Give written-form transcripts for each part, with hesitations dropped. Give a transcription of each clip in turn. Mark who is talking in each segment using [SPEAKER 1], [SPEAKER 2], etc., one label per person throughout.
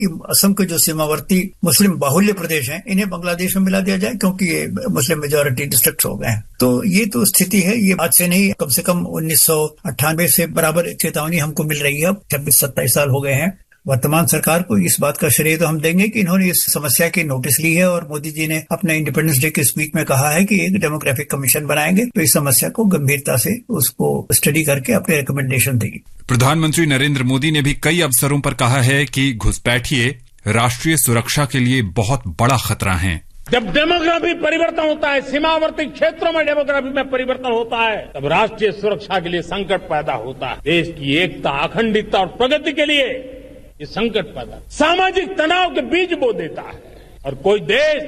[SPEAKER 1] कि असम के जो सीमावर्ती मुस्लिम बाहुल्य प्रदेश हैं इन्हें बांग्लादेश में मिला दिया जाए, क्योंकि ये मुस्लिम मेजॉरिटी डिस्ट्रिक्ट हो गए हैं। तो ये तो स्थिति है, ये आज से नहीं, कम से कम 1998 से बराबर चेतावनी हमको मिल रही है। अब 26-27 साल हो गए हैं। वर्तमान सरकार को इस बात का श्रेय तो हम देंगे कि इन्होंने इस समस्या की नोटिस ली है और मोदी जी ने अपने इंडिपेंडेंस डे के स्पीच में कहा है कि एक डेमोग्राफिक कमीशन बनाएंगे, तो इस समस्या को गंभीरता से उसको स्टडी करके अपने रिकमेंडेशन देगी।
[SPEAKER 2] प्रधानमंत्री नरेंद्र मोदी ने भी कई अवसरों पर कहा है कि घुसपैठिए राष्ट्रीय सुरक्षा के लिए बहुत बड़ा खतरा हैं।
[SPEAKER 3] जब डेमोग्राफी परिवर्तन होता है, सीमावर्ती क्षेत्रों में डेमोग्राफी में परिवर्तन होता है, तब राष्ट्रीय सुरक्षा के लिए संकट पैदा होता है। देश की एकता, अखंडता और प्रगति के लिए ये संकट पैदा, सामाजिक तनाव के बीज बो देता है। और कोई देश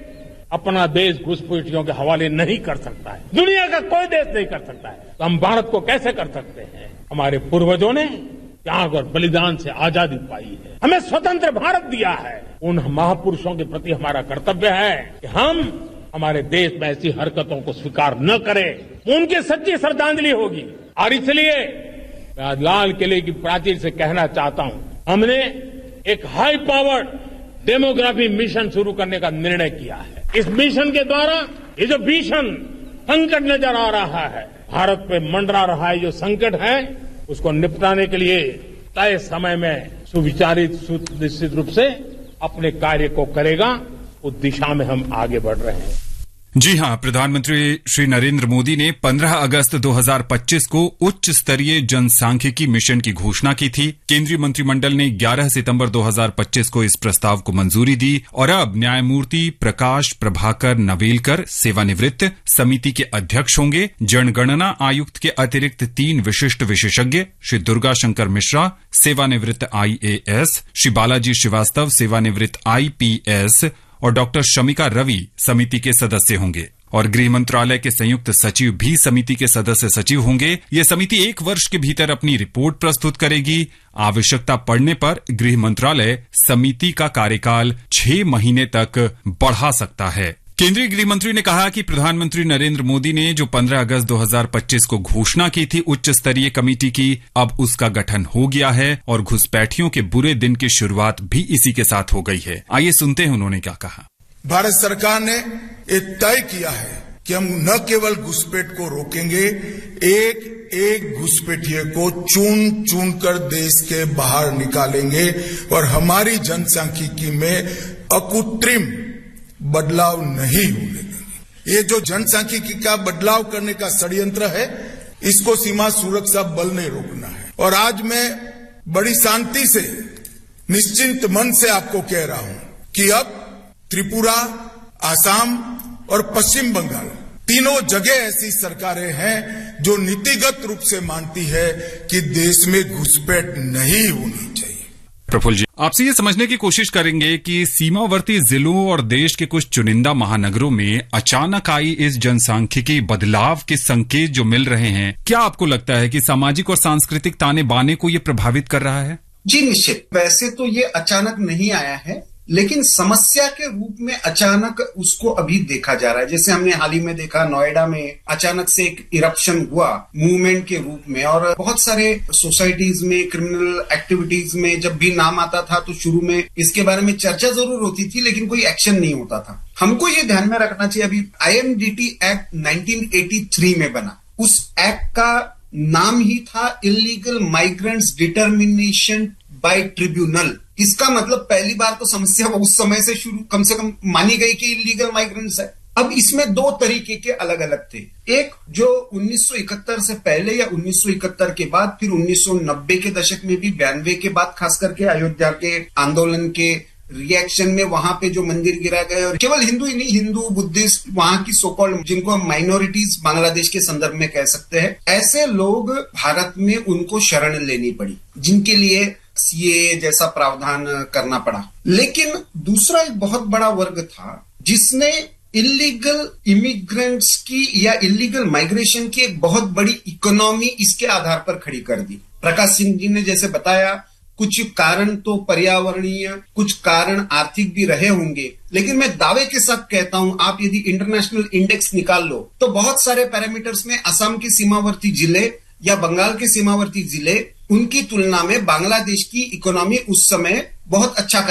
[SPEAKER 3] अपना देश घुसपैठियों के हवाले नहीं कर सकता है, दुनिया का कोई देश नहीं कर सकता है। तो हम भारत को कैसे कर सकते हैं? हमारे पूर्वजों ने त्याग और बलिदान से आजादी पाई है, हमें स्वतंत्र भारत दिया है। उन महापुरुषों के प्रति हमारा कर्तव्य है कि हम हमारे देश में ऐसी हरकतों को स्वीकार न करें, उनकी सच्ची श्रद्धांजलि होगी। और इसलिए मैं आज लाल किले की प्राचीर से कहना चाहता हूं, हमने एक हाई पावर्ड डेमोग्राफी मिशन शुरू करने का निर्णय किया है। इस मिशन के द्वारा ये जो भीषण संकट नजर आ रहा है, भारत पे मंडरा रहा है जो संकट है, उसको निपटाने के लिए तय समय में सुविचारित, सुनिश्चित रूप से अपने कार्य को करेगा। उस दिशा में हम आगे बढ़ रहे हैं।
[SPEAKER 2] जी हां, प्रधानमंत्री श्री नरेंद्र मोदी ने 15 अगस्त 2025 को उच्च स्तरीय जनसांख्यिकी मिशन की घोषणा की थी। केंद्रीय मंत्रिमंडल ने 11 सितंबर 2025 को इस प्रस्ताव को मंजूरी दी और अब न्यायमूर्ति प्रकाश प्रभाकर नवेलकर सेवानिवृत्त समिति के अध्यक्ष होंगे। जनगणना आयुक्त के अतिरिक्त 3 विशिष्ट विशेषज्ञ, श्री दुर्गा शंकर मिश्रा सेवानिवृत्त IAS, श्री बालाजी श्रीवास्तव सेवानिवृत्त IPS और डॉक्टर शमिका रवि समिति के सदस्य होंगे। और गृह मंत्रालय के संयुक्त सचिव भी समिति के सदस्य सचिव होंगे। ये समिति 1 वर्ष के भीतर अपनी रिपोर्ट प्रस्तुत करेगी। आवश्यकता पड़ने पर गृह मंत्रालय समिति का कार्यकाल 6 महीने तक बढ़ा सकता है। केंद्रीय गृह मंत्री ने कहा कि प्रधानमंत्री नरेंद्र मोदी ने जो 15 अगस्त 2025 को घोषणा की थी उच्च स्तरीय कमेटी की, अब उसका गठन हो गया है और घुसपैठियों के बुरे दिन की शुरुआत भी इसी के साथ हो गई है। आइए सुनते हैं उन्होंने क्या कहा।
[SPEAKER 4] भारत सरकार ने ये तय किया है कि हम न केवल घुसपैठ को रोकेंगे, एक एक घुसपैठिए को चुन चुन कर देश के बाहर निकालेंगे और हमारी जनसांख्यिकी में अकृत्रिम बदलाव नहीं होने देंगे। ये जो जनसांख्यिकी का बदलाव करने का षड्यंत्र है, इसको सीमा सुरक्षा बल ने रोकना है। और आज मैं बड़ी शांति से, निश्चिंत मन से आपको कह रहा हूं कि अब त्रिपुरा, आसाम और पश्चिम बंगाल तीनों जगह ऐसी सरकारें हैं जो नीतिगत रूप से मानती है कि देश में घुसपैठ नहीं होनी चाहिए।
[SPEAKER 2] प्रफुल्ल जी, आपसे ये समझने की कोशिश करेंगे कि सीमावर्ती जिलों और देश के कुछ चुनिंदा महानगरों में अचानक आई इस जनसांख्यिकी बदलाव के संकेत जो मिल रहे हैं, क्या आपको लगता है कि सामाजिक और सांस्कृतिक ताने बाने को ये प्रभावित कर रहा है?
[SPEAKER 5] जी निश्चित। वैसे तो ये अचानक नहीं आया है, लेकिन समस्या के रूप में अचानक उसको अभी देखा जा रहा है। जैसे हमने हाल ही में देखा, नोएडा में अचानक से एक इरप्शन हुआ मूवमेंट के रूप में, और बहुत सारे सोसाइटीज में क्रिमिनल एक्टिविटीज में जब भी नाम आता था तो शुरू में इसके बारे में चर्चा जरूर होती थी, लेकिन कोई एक्शन नहीं होता था। हमको ये ध्यान में रखना चाहिए, अभी IMDT एक्ट 1983 में बना, उस एक्ट का नाम ही था illegal migrants determination by tribunal. इसका मतलब पहली बार तो समस्या उस समय से शुरू कम से कम मानी गई कि इलीगल माइग्रेंट्स है। अब इसमें 2 तरीके के अलग अलग थे, एक जो 1971 से पहले या 1971 के बाद, फिर 1990 के दशक में भी, 92 के बाद खास करके अयोध्या के आंदोलन के रिएक्शन में वहां पे जो मंदिर गिरा गए, और केवल हिंदू ही नहीं, हिंदू, बुद्धिस्ट, वहां की सोकॉल्ड जिनको हम माइनॉरिटीज बांग्लादेश के संदर्भ में कह सकते हैं, ऐसे लोग भारत में उनको शरण लेनी पड़ी, जिनके लिए CAA जैसा प्रावधान करना पड़ा। लेकिन दूसरा एक बहुत बड़ा वर्ग था जिसने इलीगल इमिग्रेंट्स की या इलीगल माइग्रेशन की एक बहुत बड़ी इकोनॉमी इसके आधार पर खड़ी कर दी। प्रकाश सिंह जी ने जैसे बताया, कुछ कारण तो पर्यावरणीय, कुछ कारण आर्थिक भी रहे होंगे, लेकिन मैं दावे के साथ कहता हूं, आप यदि इंटरनेशनल इंडेक्स निकाल लो तो बहुत सारे पैरामीटर्स में असम के सीमावर्ती जिले या बंगाल के सीमावर्ती जिले, उनकी तुलना में बांग्लादेश की इकोनॉमी उस समय बहुत अच्छा